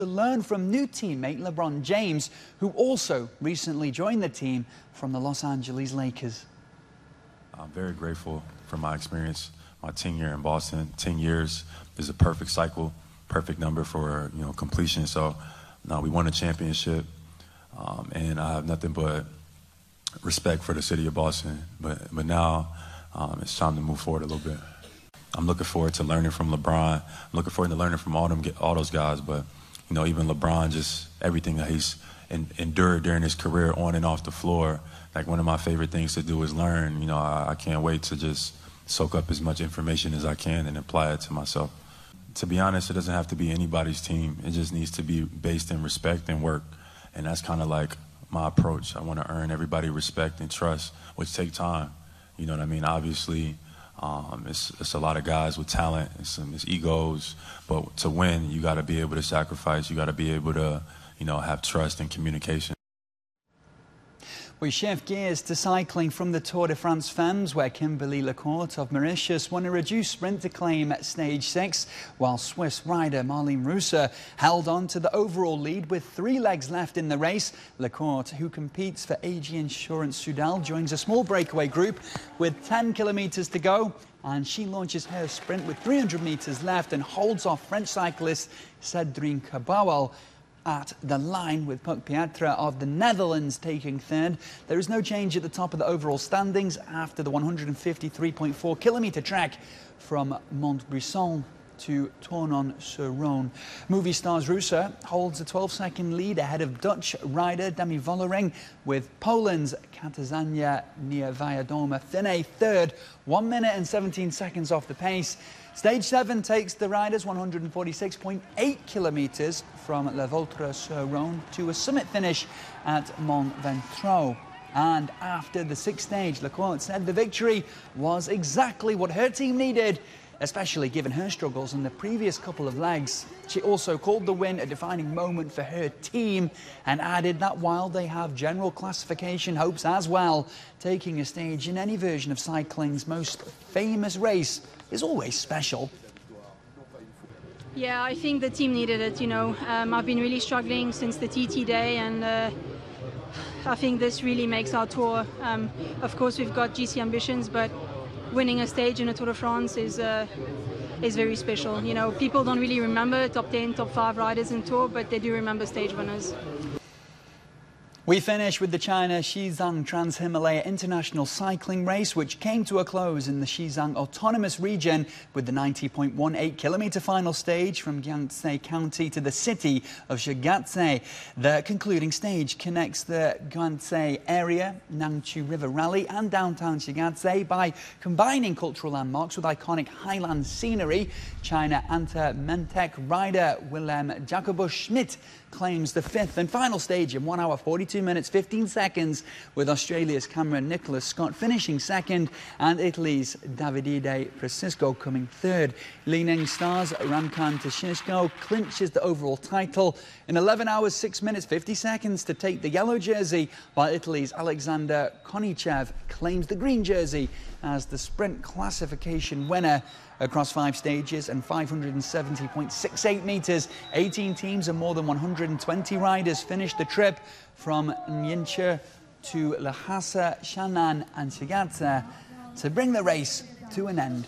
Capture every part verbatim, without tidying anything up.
to learn from new teammate LeBron James, who also recently joined the team from the Los Angeles Lakers. I'm very grateful for my experience, my tenure in Boston. ten years is a perfect cycle, perfect number for, you know, completion. So now we won a championship, um, and I have nothing but respect for the city of Boston. But, but now um, it's time to move forward a little bit. I'm looking forward to learning from LeBron. I'm looking forward to learning from all them, all those guys. But, you know, even LeBron, just everything that he's en endured during his career on and off the floor. Like, one of my favorite things to do is learn. You know, I, I can't wait to just soak up as much information as I can and apply it to myself. To be honest, it doesn't have to be anybody's team. It just needs to be based in respect and work. And that's kind of like my approach. I want to earn everybody respect and trust, which take time. You know what I mean? Obviously, um, it's, it's a lot of guys with talent and some it's egos. But to win, you got to be able to sacrifice. You got to be able to, you know, have trust and communication. We shift gears to cycling from the Tour de France Femmes, where Kimberly Lecourt of Mauritius won a reduced sprint to claim stage six, while Swiss rider Marlene Reusser held on to the overall lead with three legs left in the race. Lecourt, who competes for A G Insurance Soudal, joins a small breakaway group with ten kilometres to go, and she launches her sprint with three hundred metres left and holds off French cyclist Cédric Cabauel at the line, with Puk Pietra of the Netherlands taking third. There is no change at the top of the overall standings after the one hundred fifty-three point four kilometre trek from Montbrison to Tournon-sur-Rhône. Movie stars Reusser holds a twelve second lead ahead of Dutch rider Demi Vollering, with Poland's Katarzyna Niewiadoma-Finet third, one minute and seventeen seconds off the pace. Stage seven takes the riders one hundred forty-six point eight kilometres from Le Vaultre-sur-Rhône to a summit finish at Mont Ventoux. And after the sixth stage, Lecourt said the victory was exactly what her team needed, especially given her struggles in the previous couple of legs. She also called the win a defining moment for her team and added that while they have general classification hopes as well, taking a stage in any version of cycling's most famous race is always special. Yeah, I think the team needed it, you know. Um, I've been really struggling since the T T day, and uh, I think this really makes our tour. Um, of course, we've got G C ambitions, but winning a stage in a Tour de France is uh, is very special. You know, people don't really remember top ten, top five riders in Tour, but they do remember stage winners. We finish with the China Xizang Trans-Himalaya International Cycling Race, which came to a close in the Xizang Autonomous Region with the ninety point one eight kilometre final stage from Jiangxi County to the city of Shigatse. The concluding stage connects the Guanxi area, Nangchu River Rally and downtown Shigatse by combining cultural landmarks with iconic highland scenery. China Anta Mentec rider Willem Jacobus Schmidt claims the fifth and final stage in one hour forty-two minutes fifteen seconds, with Australia's Cameron Nicholas Scott finishing second and Italy's Davide Francisco coming third. Li Ning stars Ramkhan Tashishko clinches the overall title in eleven hours six minutes fifty seconds to take the yellow jersey, while Italy's Alexander Konichev claims the green jersey as the sprint classification winner. Across five stages and five hundred seventy point six eight metres, eighteen teams and more than one hundred twenty riders finished the trip from Ningxia to Lhasa, Shannan and Shigatse to bring the race to an end.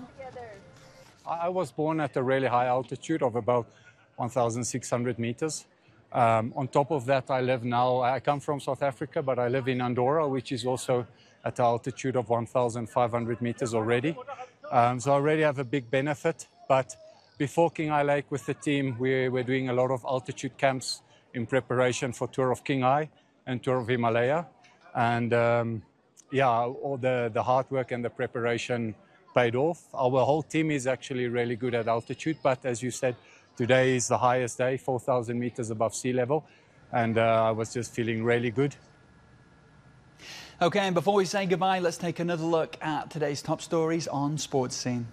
I was born at a really high altitude of about one thousand six hundred metres. Um, on top of that, I live now, I come from South Africa, but I live in Andorra, which is also at an altitude of one thousand five hundred metres already. Um, so I already have a big benefit, but before Qinghai Lake with the team, we were doing a lot of altitude camps in preparation for Tour of Qinghai and Tour of Himalaya. And um, yeah, all the, the hard work and the preparation paid off. Our whole team is actually really good at altitude, but as you said, today is the highest day, four thousand meters above sea level. And uh, I was just feeling really good. OK, and before we say goodbye, let's take another look at today's top stories on Sports Scene.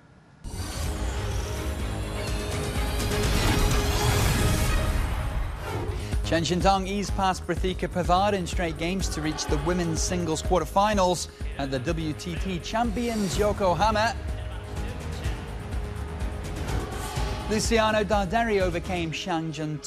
Chen Shintong eased past Prathika Pavard in straight games to reach the women's singles quarterfinals at the W T T champions Yokohama. Luciano Darderi overcame Shang Jun